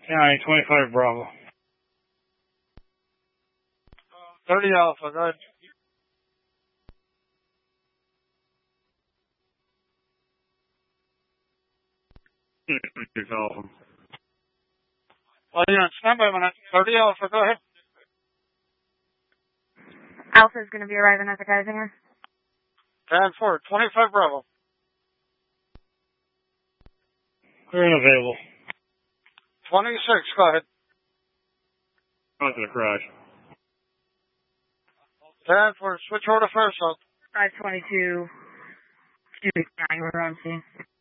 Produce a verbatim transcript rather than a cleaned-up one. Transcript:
County twenty-five Bravo. thirty Alpha, go ahead. Alpha. Well, you're on standby minute. thirty Alpha, go ahead. Alpha is going to be arriving at the Geisinger. ten four, twenty-five Bravo. Clear and available. twenty-six, go ahead. Not going to crash. ten four, switch over to first. five twenty-two, Cubic nine, we're on scene.